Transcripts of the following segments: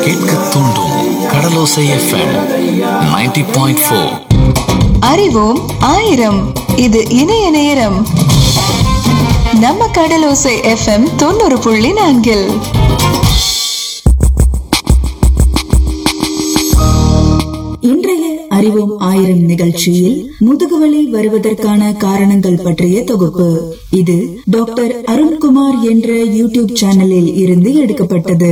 கேட்க தூண்டும் கடலோசை எஃப்எம் 90.4. அறிவோம் ஆயிரம். இது இணைய நேரம். நம்ம கடலோசை எஃப்எம் 90.4. இன்றைய அறிவோம் ஆயிரம் நிகழ்ச்சியில் முதுகுவலி வருவதற்கான காரணங்கள் பற்றிய தொகுப்பு. இது டாக்டர் அருண்குமார் என்ற யூடியூப் சேனலில் இருந்து எடுக்கப்பட்டது.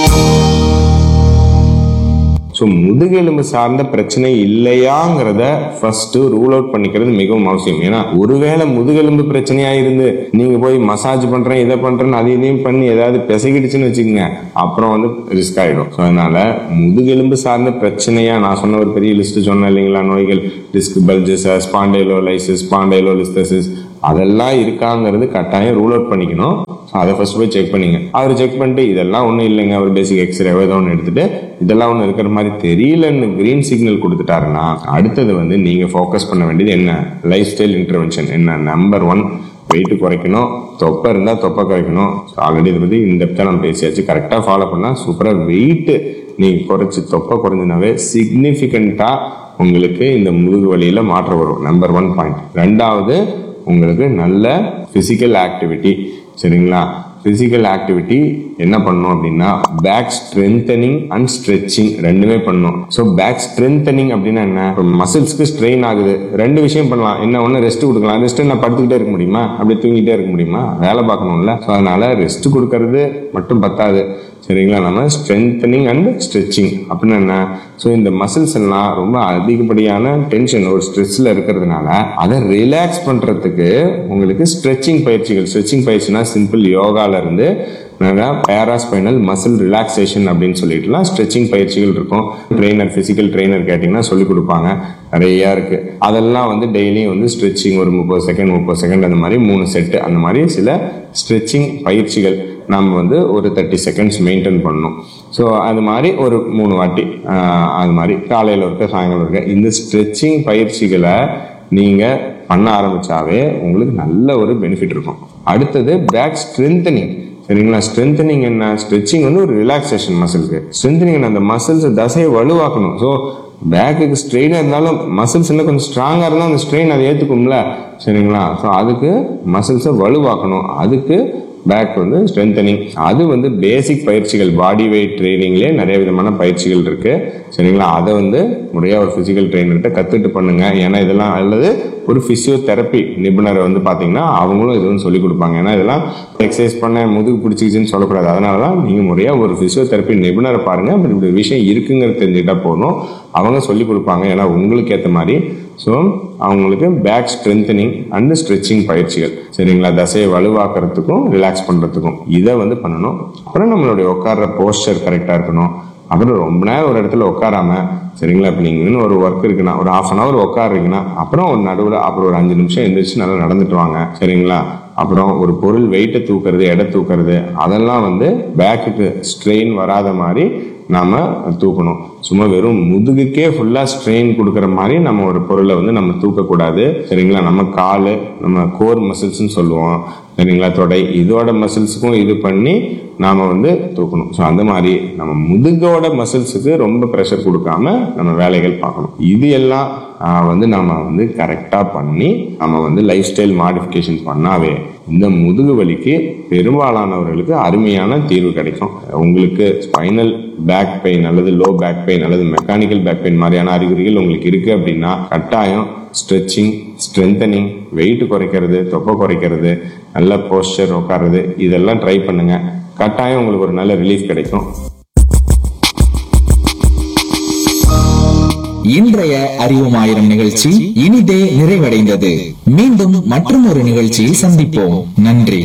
முதுகெலும்பு சார்ந்த பிரச்சனை இல்லையாங்கிறத ஃபர்ஸ்ட் ரூல் அவுட் பண்ணிக்கிறது மிகவும் அவசியம். ஏன்னா ஒருவேளை முதுகெலும்பு பிரச்சனையா இருந்து நீங்க போய் மசாஜ் பண்றேன் இதை பண்றேன்னு அது இதையும் பண்ணி ஏதாவது பிசைக்கிடுச்சுன்னு வச்சுக்கோங்க, அப்புறம் ரிஸ்க் ஆயிடும். அதனால முதுகெலும்பு சார்ந்த பிரச்சனையா நான் சொன்ன ஒரு பெரிய லிஸ்ட் சொன்னேன் இல்லைங்களா, நோய்கள் டிஸ்க் பல்ஜஸ், ஸ்பாண்டைலோலைசிஸ், ஸ்பாண்டைலோலிஸ்தசிஸ், அதெல்லாம் இருக்காங்கிறது கட்டாயம் ரூல் அவுட் பண்ணிக்கணும். அதை ஃபர்ஸ்ட் போய் செக் பண்ணிங்க. அவர் செக் பண்ணிட்டு இதெல்லாம் ஒன்றும் இல்லைங்க, அவர் பேசிக் எக்ஸ்ரே ஏதோ ஒன்று எடுத்துட்டு இதெல்லாம் ஒன்று இருக்கிற மாதிரி தெரியலன்னு கிரீன் சிக்னல் கொடுத்துட்டாருன்னா அடுத்தது நீங்க ஃபோக்கஸ் பண்ண வேண்டியது என்ன, லைஃப் ஸ்டைல் இன்டர்வென்ஷன் என்ன. நம்பர் 1, வெயிட் குறைக்கணும். தொப்பை இருந்தால் தொப்பை குறைக்கணும். ஆல்ரெடி இதை பற்றி இந்த டெப்த்தாக நம்ம பேசியாச்சு. கரெக்டாக ஃபாலோ பண்ணால் சூப்பராக வெயிட் நீங்க குறைச்சி தொப்பை குறைஞ்சினாவே சிக்னிஃபிகண்டா உங்களுக்கு இந்த முதுகு வலியில மாற்றம் வரும். Number 1 point. 2வது, உங்களுக்கு நல்ல பிசிக்கல் ஆக்டிவிட்டி. சரிங்களா, பிசிக்கல் ஆக்டிவிட்டி என்ன பண்ணணும் அப்படின்னா பேக் ஸ்ட்ரென்தனிங் அண்ட் ஸ்ட்ரெச்சிங் ரெண்டுமே பண்ணணும். ஸோ பேக் ஸ்ட்ரென்தனிங் அப்படின்னா என்ன, மசில்ஸ்க்கு ஸ்ட்ரெயின் ஆகுது, 2 விஷயம் பண்ணலாம். என்ன ஒன்று, ரெஸ்ட் கொடுக்கலாம். ரெஸ்ட் நான் படுத்துக்கிட்டே இருக்க முடியுமா, அப்படி தூங்கிட்டே இருக்க முடியுமா, வேலை பார்க்கணும்ல. ஸோ அதனால ரெஸ்ட் கொடுக்கறது மட்டும் பத்தாது. சரிங்களா, நம்ம ஸ்ட்ரென்தனிங் அண்ட் ஸ்ட்ரெச்சிங் அப்படின்னா என்ன, ஸோ இந்த மசில்ஸ் எல்லாம் ரொம்ப அதிகப்படியான டென்ஷன் ஒரு ஸ்ட்ரெஸ்ல இருக்கிறதுனால அதை ரிலாக்ஸ் பண்றதுக்கு உங்களுக்கு ஸ்ட்ரெச்சிங் பயிற்சிகள். ஸ்ட்ரெச்சிங் பயிற்சினா சிம்பிள் யோகால இருந்து பேராஸ்பைனல் மசில் ரிலாக்ஸேஷன் அப்படின்னு சொல்லிட்டுலாம் ஸ்ட்ரெச்சிங் பயிற்சிகள் இருக்கும். ட்ரெயினர், பிசிக்கல் ட்ரெயினர் கேட்டீங்கன்னா சொல்லி கொடுப்பாங்க, நிறைய இருக்கு. அதெல்லாம் டெய்லியும் ஸ்ட்ரெச்சிங் ஒரு 30 செகண்ட் அந்த மாதிரி 3 செட்டு அந்த மாதிரி சில ஸ்ட்ரெச்சிங் பயிற்சிகள் நம்ம ஒரு 30 செகண்ட்ஸ் மெயின்டைன் பண்ணணும். ஸோ அது மாதிரி ஒரு 3 வாட்டி அது மாதிரி காலையில் இருக்க சாயங்காலம் இருக்க இந்த ஸ்ட்ரெச்சிங் பயிற்சிகளை நீங்க பண்ண ஆரம்பிச்சாவே உங்களுக்கு நல்ல ஒரு பெனிஃபிட் இருக்கும். அடுத்தது பேக் ஸ்ட்ரென்தனிங். சரிங்களா, ஸ்ட்ரென்தனிங் என்ன, ஸ்ட்ரெச்சிங் ஒரு ரிலாக்ஸேஷன் மசிலுக்கு. ஸ்ட்ரென்தனிங் அந்த மசில்ஸ் தசையை வலுவாக்கணும். ஸோ பேக்குக்கு ஸ்ட்ரெயினாக இருந்தாலும் மசில்ஸ் இன்னும் கொஞ்சம் ஸ்ட்ராங்காக இருந்தால் அந்த ஸ்ட்ரெயின் அதை ஏற்றுக்கும்ல. சரிங்களா, ஸோ அதுக்கு மசில்ஸை வலுவாக்கணும். அதுக்கு பேக் ஸ்ட்ரென்தனிங். அது பேசிக் பயிற்சிகள், பாடி வெயிட் ட்ரைனிங்லேயே நிறைய விதமான பயிற்சிகள் இருக்கு. சரிங்களா, அதை முறையாக ஒரு பிசிக்கல் ட்ரெயினர்கிட்ட கற்றுட்டு பண்ணுங்க. ஏன்னா இதெல்லாம் அல்லது ஒரு பிசியோதெரப்பி நிபுணரை பார்த்தீங்கன்னா அவங்களும் இது சொல்லி கொடுப்பாங்க. ஏன்னா இதெல்லாம் எக்ஸசைஸ் பண்ண முதுகு பிடிச்சிக்கிச்சுன்னு சொல்லக்கூடாது. அதனால தான் நீங்கள் முறையாக ஒரு பிசியோதெரப்பி நிபுணரை பாருங்க. அப்படி இப்படி விஷயம் இருக்குங்கிறது தெரிஞ்சுக்கிட்டா போதும், அவங்க சொல்லி கொடுப்பாங்க. ஏன்னா உங்களுக்கு ஏற்ற மாதிரி. ஸோ அவங்களுக்கு பேக் ஸ்ட்ரென்தனிங் அண்ட் ஸ்ட்ரெச்சிங் பயிற்சிகள். சரிங்களா, தசையை வலுவாக்குறதுக்கும் ரிலாக்ஸ் பண்ணுறதுக்கும் இதை பண்ணணும். அப்புறம் நம்மளுடைய உட்கார்ற போஸ்டர் கரெக்டாக இருக்கணும். அப்புறம் ரொம்ப நேரம் ஒரு இடத்துல உட்காராம, சரிங்களா, இப்போ நீங்கள் ஒரு ஒர்க் இருக்குன்னா ஒரு 1/2 hour உட்காருறீங்கன்னா அப்புறம் ஒரு நடுவில் அப்புறம் ஒரு 5 நிமிஷம் எந்திரிச்சு நல்லா நடந்துட்டு வாங்க. சரிங்களா, அப்புறம் ஒரு பொருள் வெயிட்டை தூக்குறது, எடை தூக்குறது, அதெல்லாம் பேக்குக்கு ஸ்ட்ரெயின் வராத மாதிரி நாம தூக்கணும். சும்மா வெறும் முதுகுக்கே ஃபுல்லா ஸ்ட்ரெயின் கொடுக்கற மாதிரி நம்ம ஒரு பொருளை நம்ம தூக்கக்கூடாது. சரிங்களா, நம்ம காலு, நம்ம கோர் மசில்ஸ்ன்னு சொல்லுவோம். சரிங்களா, தொடை, இதோட மசில்ஸுக்கும் இது பண்ணி நாம தூக்கணும். ஸோ அந்த மாதிரி நம்ம முதுகோட மசில்ஸுக்கு ரொம்ப ப்ரெஷர் கொடுக்காம நம்ம வேலைகள் பார்க்கணும். இது எல்லாம் நம்ம கரெக்டா பண்ணி நம்ம லைஃப் ஸ்டைல் மாடிஃபிகேஷன் பண்ணாவே இந்த முதுகு வலிக்கு பெரும்பாலானவர்களுக்கு அருமையான தீர்வு கிடைக்கும். உங்களுக்கு ஸ்பைனல் பேக் பெயின் அல்லது லோ பேக் பெயின் அல்லது மெக்கானிக்கல் பேக் பெயின் மாதிரியான அறிகுறிகள் உங்களுக்கு இருக்கு அப்படின்னா கட்டாயம் ஸ்ட்ரெச்சிங், ஸ்ட்ரென்தனிங், வெயிட் குறைக்கிறது, தொப்பை குறைக்கிறது, நல்ல போஸ்டர் உட்கார்றது, இதெல்லாம் ட்ரை பண்ணுங்க. கட்டாயம் உங்களுக்கு ஒரு நல்ல ரிலீஃப் கிடைக்கும். இன்றைய அறிவோம் ஆயிரம் நிகழ்ச்சி இனிதே நிறைவடைந்தது. மீண்டும் மற்றும் ஒரு நிகழ்ச்சியில் சந்திப்போம். நன்றி.